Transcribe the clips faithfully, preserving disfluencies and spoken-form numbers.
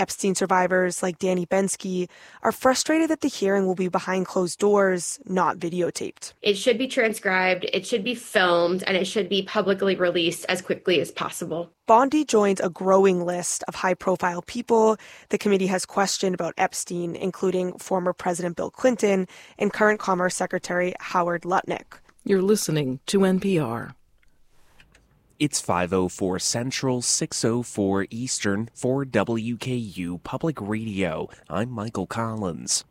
Epstein survivors like Danny Bensky are frustrated that the hearing will be behind closed doors, not videotaped. It should be transcribed, it should be filmed, and it should be publicly released as quickly as possible. Bondi joins a growing list of high-profile people the committee has questioned about Epstein, including former President Bill Clinton and current Commerce Secretary Howard Lutnick. You're listening to N P R. It's five oh four Central, six oh four Eastern for W K U Public Radio. I'm Michael Collins.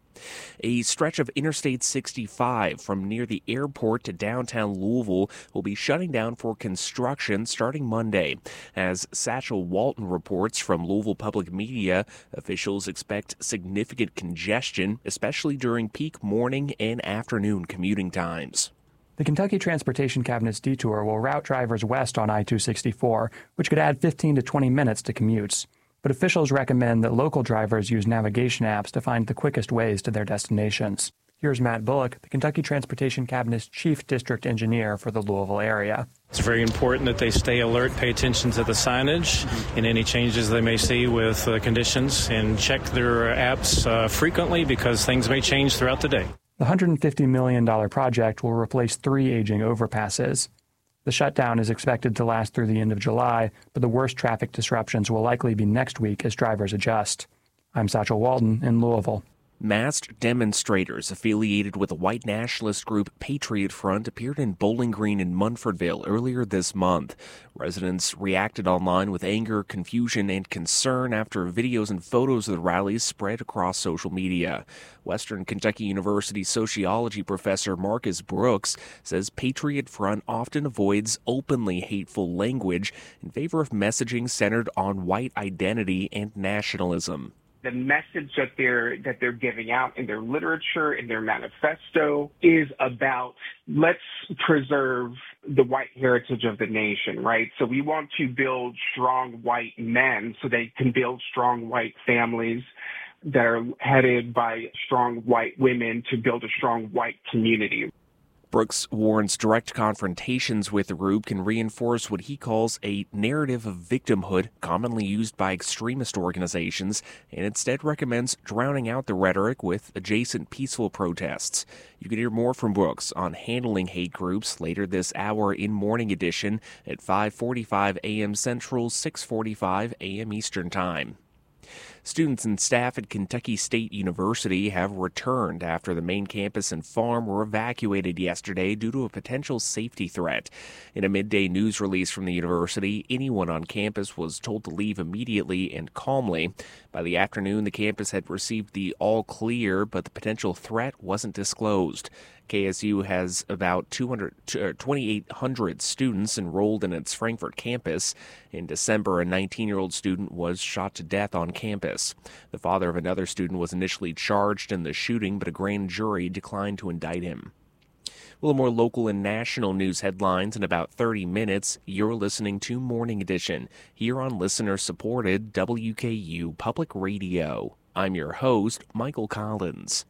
A stretch of Interstate sixty-five from near the airport to downtown Louisville will be shutting down for construction starting Monday. As Satchel Walton reports from Louisville Public Media, officials expect significant congestion, especially during peak morning and afternoon commuting times. The Kentucky Transportation Cabinet's detour will route drivers west on I two sixty-four, which could add fifteen to twenty minutes to commutes. But officials recommend that local drivers use navigation apps to find the quickest ways to their destinations. Here's Matt Bullock, the Kentucky Transportation Cabinet's chief district engineer for the Louisville area. It's very important that they stay alert, pay attention to the signage and any changes they may see with uh, conditions, and check their apps uh, frequently because things may change throughout the day. The one hundred fifty million dollars project will replace three aging overpasses. The shutdown is expected to last through the end of July, but the worst traffic disruptions will likely be next week as drivers adjust. I'm Satchel Walton in Louisville. Masked demonstrators affiliated with the white nationalist group Patriot Front appeared in Bowling Green in Munfordville earlier this month. Residents reacted online with anger, confusion, and concern after videos and photos of the rallies spread across social media. Western Kentucky University sociology professor Marcus Brooks says Patriot Front often avoids openly hateful language in favor of messaging centered on white identity and nationalism. The message that they're that they're giving out in their literature, in their manifesto, is about let's preserve the white heritage of the nation, right? So we want to build strong white men so they can build strong white families that are headed by strong white women to build a strong white community. Brooks warns direct confrontations with the group can reinforce what he calls a narrative of victimhood commonly used by extremist organizations, and instead recommends drowning out the rhetoric with adjacent peaceful protests. You can hear more from Brooks on handling hate groups later this hour in Morning Edition at five forty-five a.m. Central, six forty-five a.m. Eastern Time. Students and staff at Kentucky State University have returned after the main campus and farm were evacuated yesterday due to a potential safety threat. In a midday news release from the university, anyone on campus was told to leave immediately and calmly. By the afternoon, the campus had received the all clear, but the potential threat wasn't disclosed. K S U has about two hundred, twenty-eight hundred students enrolled in its Frankfort campus. In December, a nineteen-year-old student was shot to death on campus. The father of another student was initially charged in the shooting, but a grand jury declined to indict him. A little more local and national news headlines in about thirty minutes. You're listening to Morning Edition here on listener-supported W K U Public Radio. I'm your host, Michael Collins.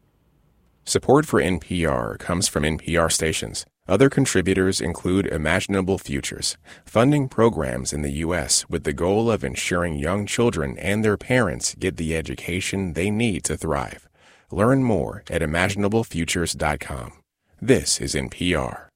Support for N P R comes from N P R stations. Other contributors include Imaginable Futures, funding programs in the U S with the goal of ensuring young children and their parents get the education they need to thrive. Learn more at imaginable futures dot com. This is N P R.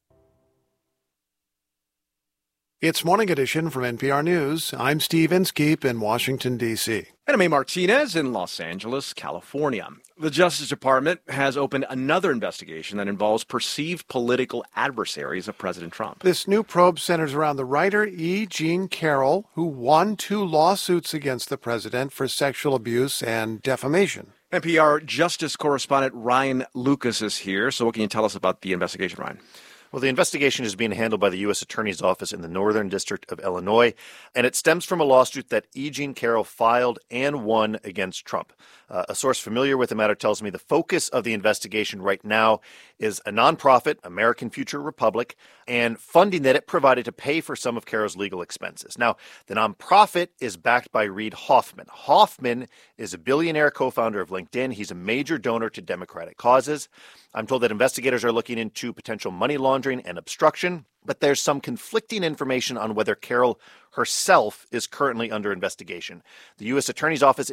It's Morning Edition from N P R News. I'm Steve Inskeep in Washington, D C And I'm A. Martinez in Los Angeles, California. The Justice Department has opened another investigation that involves perceived political adversaries of President Trump. This new probe centers around the writer E. Jean Carroll, who won two lawsuits against the president for sexual abuse and defamation. N P R Justice correspondent Ryan Lucas is here. So what can you tell us about the investigation, Ryan? Well, the investigation is being handled by the U S Attorney's Office in the Northern District of Illinois, and it stems from a lawsuit that E. Jean Carroll filed and won against Trump. Uh, a source familiar with the matter tells me the focus of the investigation right now is a nonprofit, American Future Republic, and funding that it provided to pay for some of Carroll's legal expenses. Now, the nonprofit is backed by Reid Hoffman. Hoffman is a billionaire co-founder of LinkedIn. He's a major donor to Democratic causes. I'm told that investigators are looking into potential money laundering and obstruction, but there's some conflicting information on whether Carroll herself is currently under investigation. The U S Attorney's Office